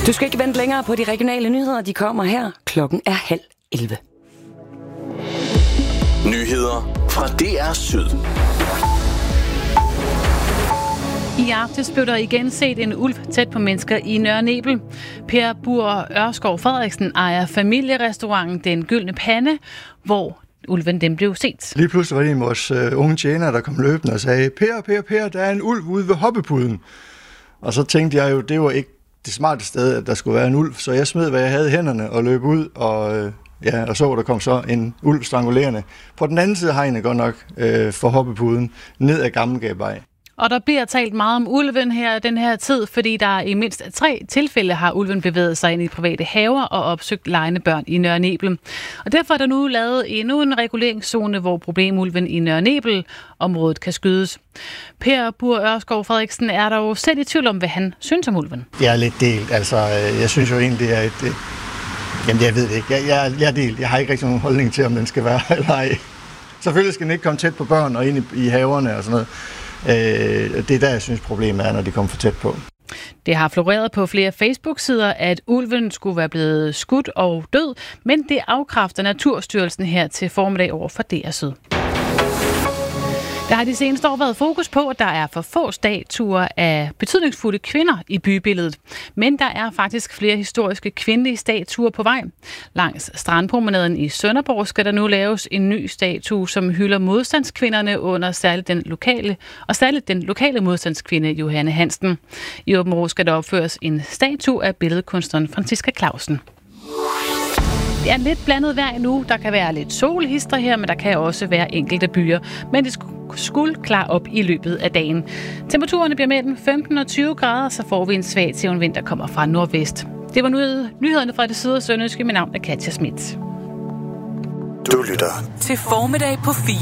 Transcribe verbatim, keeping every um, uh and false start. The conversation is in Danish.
Du skal ikke vente længere på de regionale nyheder. De kommer her. Klokken er halv elleve. Nyheder fra D R Syd. I aftes blev der igen set en ulv tæt på mennesker i Nørre Nebel. Per Bur Ørskov Frederiksen ejer familierestauranten Den Gyldne Pande, hvor ulven den blev set. Lige pludselig var det en af vores uh, unge tjenere, der kom løbende og sagde, Per, Per, Per, der er en ulv ude ved hoppepuden. Og så tænkte jeg jo, det var ikke det smarte sted, at der skulle være en ulv, så jeg smed, hvad jeg havde i hænderne og løb ud, og, uh, ja, og så der kom så en ulv strangulerende. På den anden side af hegnet godt nok uh, for hoppepuden, ned ad Gammelgabvej. Og der bliver talt meget om ulven her den her tid, fordi der i mindst tre tilfælde har ulven bevæget sig ind i private haver og opsøgt legende børn i Nørre Nebel. Og derfor er der nu lavet endnu en reguleringszone, hvor problemulven i Nørre Nebel-området kan skydes. Per Bur Ørskov Frederiksen er der jo selv i tvivl om, hvad han synes om ulven. Jeg er lidt delt. Altså, jeg synes jo egentlig, det er et... Jamen, jeg ved det ikke. Jeg, jeg, jeg er delt. Jeg har ikke rigtig nogen holdning til, om den skal være eller ej. Selvfølgelig skal den ikke komme tæt på børn og ind i, i haverne og sådan noget. Det er der, jeg synes, problemet er, når de kommer for tæt på. Det har floreret på flere Facebook-sider, at ulven skulle være blevet skudt og død, men det afkræfter Naturstyrelsen her til formiddag over for D R Syd. Der har de seneste år været fokus på, at der er for få statuer af betydningsfulde kvinder i bybilledet. Men der er faktisk flere historiske kvindelige statuer på vej. Langs strandpromenaden i Sønderborg skal der nu laves en ny statue, som hylder modstandskvinderne under særligt den lokale, og særligt den lokale modstandskvinde Johanne Hansen. I Aabenraa skal der opføres en statue af billedkunstneren Franziska Clausen. Det er lidt blandet vejr nu. Der kan være lidt solhister her, men der kan også være enkelte byer. Men det skulle klare op i løbet af dagen. Temperaturerne bliver mellem femten og tyve grader, så får vi en svag til en vind, der kommer fra nordvest. Det var nu nyhederne fra det syd- og sønderjyske. Mit navn er Katja Schmidt. Du lytter til Formiddag på fire.